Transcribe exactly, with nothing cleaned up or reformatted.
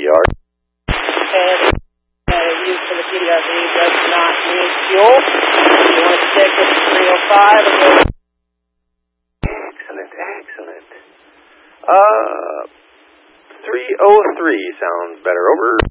R. And uh, used for the P D R V does not need fuel. You want to stick with the three oh five and go. Excellent, excellent. Uh, three oh three sounds better. Over.